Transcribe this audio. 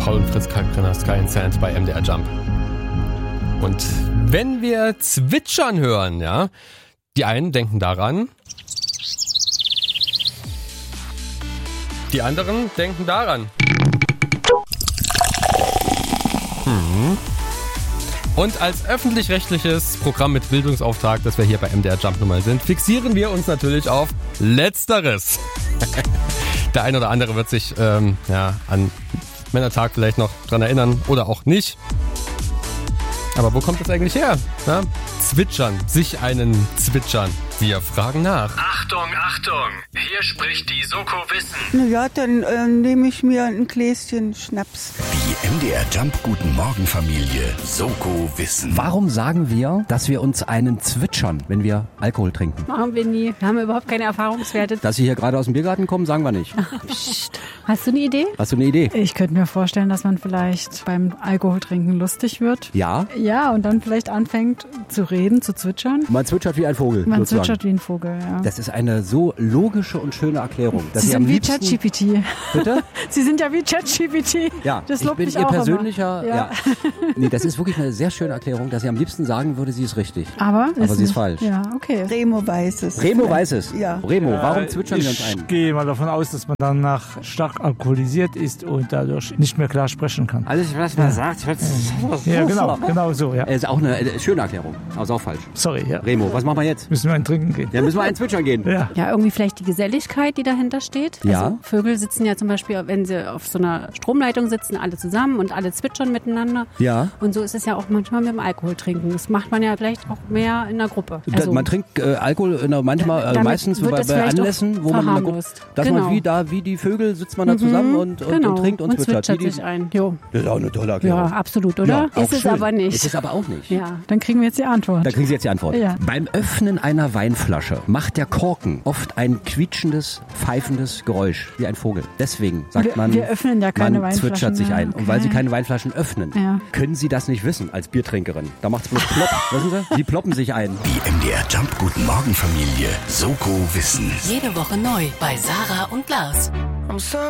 Paul und Fritz Kalkbrenner, Sky and Sand bei MDR Jump. Und wenn wir zwitschern hören, ja, die einen denken daran, die anderen denken daran. Und als öffentlich-rechtliches Programm mit Bildungsauftrag, das wir hier bei MDR Jump nun mal sind, fixieren wir uns natürlich auf Letzteres. Der ein oder andere wird sich an Männertag vielleicht noch dran erinnern oder auch nicht. Aber wo kommt das eigentlich her? Ja? Zwitschern, sich einen zwitschern. Wir fragen nach. Achtung, Achtung! Hier spricht die Soko Wissen. Na ja, dann nehme ich mir ein Gläschen Schnaps. Die MDR Jump Guten Morgen Familie Soko Wissen. Warum sagen wir, dass wir uns einen zwitschern, wenn wir Alkohol trinken? Machen wir nie. Wir haben überhaupt keine Erfahrungswerte. Dass Sie hier gerade aus dem Biergarten kommen, sagen wir nicht. Psst. Hast du eine Idee? Hast du eine Idee? Ich könnte mir vorstellen, dass man vielleicht beim Alkoholtrinken lustig wird. Ja? Ja, und dann vielleicht anfängt zu reden, zu zwitschern. Man zwitschert wie ein Vogel. Man sozusagen. zwitschert wie ein Vogel, ja. Das ist eine so logische und schöne Erklärung. Dass Sie am sind wie liebsten- ChatGPT. Bitte? Sie sind ja wie ChatGPT. Ja, Das ich lobt bin mich Ihr auch persönlicher... immer. Ja. Nee, das ist wirklich eine sehr schöne Erklärung, dass sie am liebsten sagen würde, sie ist richtig. Aber sie ist nicht. falsch. Ja, okay. Remo weiß es. Remo weiß es. Ja. Remo, warum zwitschern wir uns Ich ein? gehe mal davon aus, dass man danach stark alkoholisiert ist und dadurch nicht mehr klar sprechen kann. Alles, was man sagt, hört Ja, genau so, ja. ist auch eine schöne Erklärung, aber ist auch falsch. Sorry, ja. Remo, was machen wir jetzt? Müssen wir einen trinken gehen. Ja, müssen wir einen zwitschern gehen. Ja. Ja, irgendwie vielleicht die Geselligkeit, die dahinter steht. Ja. Also Vögel sitzen ja zum Beispiel, wenn sie auf so einer Stromleitung sitzen, alle zusammen und alle zwitschern miteinander. Ja. Und so ist es ja auch manchmal mit dem Alkohol trinken. Das macht man ja vielleicht auch mehr in der Gruppe. Also, Man trinkt Alkohol Damit meistens wird bei es vielleicht Anlässen, auch wo man in der Gruppe, verharmlost. dass Genau. man wie die Vögel sitzt man da zusammen und trinkt und zwitschert. sich ein. Jo. Das ist auch eine tolle Ja, Erklärung. absolut, oder? Ja, auch Ist es schön. aber nicht. Ist es aber auch nicht. Ja. Dann kriegen wir jetzt die Antwort. Da kriegen Sie jetzt die Antwort. Ja. Beim Öffnen einer Weinflasche macht der Korken oft ein quietschendes, pfeifendes Geräusch, wie ein Vogel. Deswegen sagt man, wir öffnen ja keine man Weinflaschen zwitschert sich mehr. ein. Und weil Sie Okay. keine Weinflaschen öffnen, Ja. können Sie das nicht wissen als Biertrinkerin. Da macht's bloß plopp. Wissen Sie? Sie ploppen sich ein. Die MDR Jump Guten Morgen Familie Soko Wissen. Jede Woche neu bei Sarah und Lars.